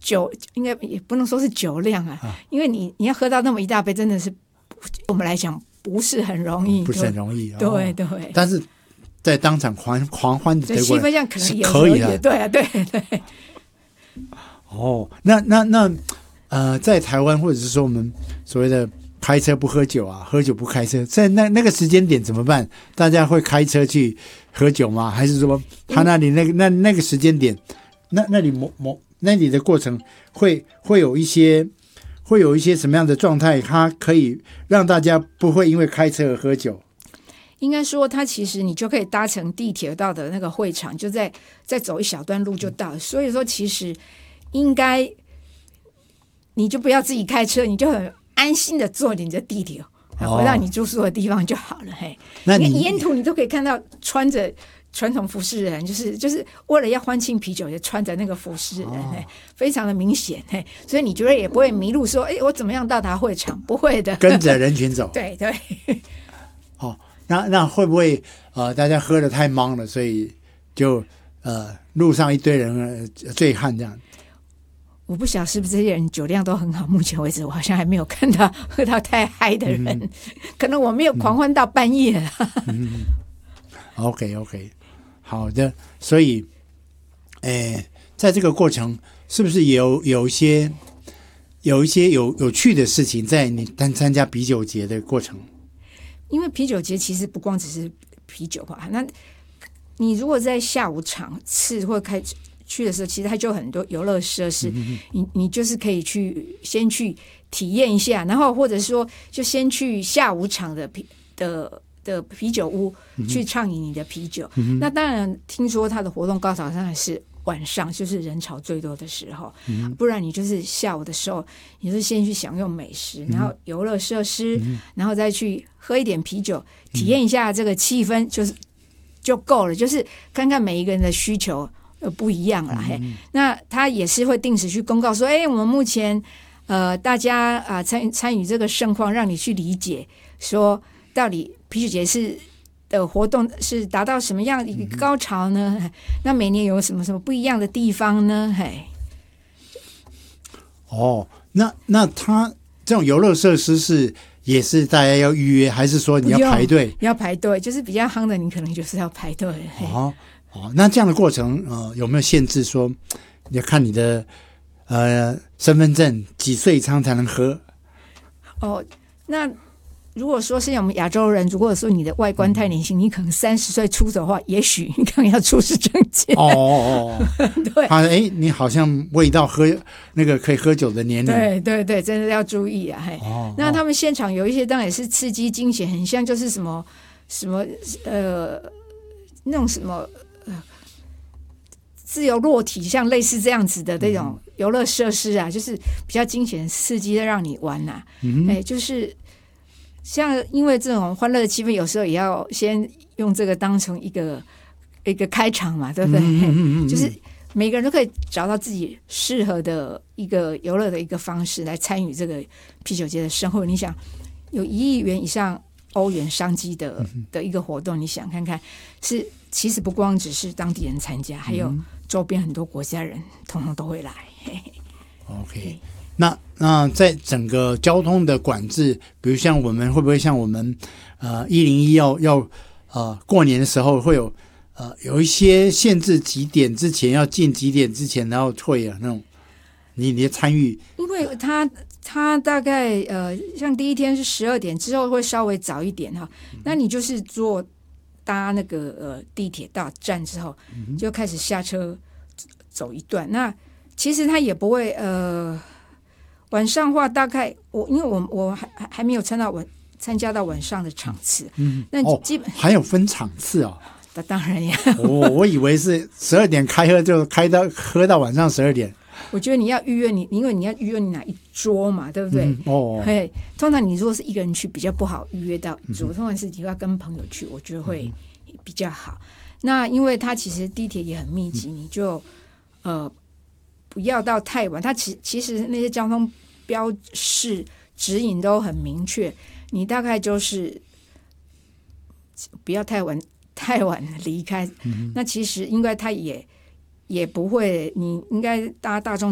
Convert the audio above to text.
酒应该也不能说是酒量啊，因为你要喝到那么一大杯，真的是我们来讲不是很容易， 不是很容易。 对对。 但是在当场狂欢的德国人气氛上可能也可以的， 对啊，对对。 那在台湾或者是说我们所谓的开车不喝酒啊，喝酒不开车，在那个时间点怎么办？大家会开车去喝酒吗？还是说他那里那个时间点，那里的过程会有一些什么样的状态，它可以让大家不会因为开车而喝酒？ 应该说，它其实你就可以搭乘地铁到的那个会场，就再走一小段路就到了。所以说，其实应该你就不要自己开车，你就很安心的坐你的地铁回到你住宿的地方就好了。嘿，那你沿途你都可以看到穿着传统服饰的人，就是为了要欢庆啤酒，也穿着那个服饰的人，非常的明显。所以你觉得也不会迷路，说我怎么样到达会场？不会的， 跟着人群走。 对对。 那会不会大家喝得太忙了，所以就路上一堆人醉汉这样？我不晓得是不是这些人酒量都很好，目前为止我好像还没有看到喝到太嗨的人，可能我没有狂欢到半夜了。 OK， 好的。所以在这个过程是不是也有一些有趣的事情在你参加啤酒节的过程？ 因为啤酒节其实不光只是啤酒吧，那你如果在下午场次或开去的时候，其实它就有很多游乐设施，你就是可以先去体验一下，然后或者说就先去下午场的啤酒屋去畅饮你的啤酒。那当然听说它的活动高潮上是晚上，就是人潮最多的时候，不然你就是下午的时候，你是先去享用美食，然后游乐设施，然后再去喝一点啤酒，体验一下这个气氛，就够了。就是看看每一个人的需求不一样啦。那他也是会定时去公告说，我们目前大家参与这个盛况，让你去理解说到底啤酒节的活动是达到什么样的一个高潮呢？那每年有什么不一样的地方呢？ 那它这种游乐设施也是大家要预约，还是说你要排队？ 要排队，就是比较夯的，你可能就是要排队。 那这样的过程有没有限制说，你要看你的身份证几岁以上才能喝？ 那如果说是我们亚洲人，如果说你的外观太年轻，你可能30岁出走的话，也许你可能要出示证件。 对，你好像未到那个可以喝酒的年龄。 对，真的要注意啊。那他们现场有一些当然也是刺激惊险，很像就是什么那种什么自由落体，像类似这样子的这种游乐设施啊，就是比较惊险刺激的让你玩啊。就是像因为这种欢乐的气氛，有时候也要先用这个当成一个开场嘛，对不对？就是每个人都可以找到自己适合的一个游乐的一个方式来参与这个啤酒节的生活。你想有1亿元以上欧元商机的一个活动，你想看看，其实不光只是当地人参加，还有周边很多国家人统统都会来。 OK， 那在整个交通的管制，比如像我们会不会像我们101要过年的时候会有一些限制，几点之前要进，几点之前然后退那种，你的参与？因为他大概像第一天是12点，之后会稍微早一点哈。那你就是搭那个地铁到站之后，就开始下车走一段。那其实他也不会晚上的话，大概因为我还没有参加到晚上的场次，那基本还有分场次哦。 当然呀， 我以为是12点开喝就喝到晚上12点。 我觉得你要预约因为你要预约你哪一桌嘛，对不对？通常你如果是一个人去，比较不好预约到一桌，通常是你要跟朋友去，我觉得会比较好。那因为它其实地铁也很密集，你就不要到太晚。它其实那些交通标示指引都很明确，你大概就是不要太晚离开。那其实应该它也不会，你应该搭大众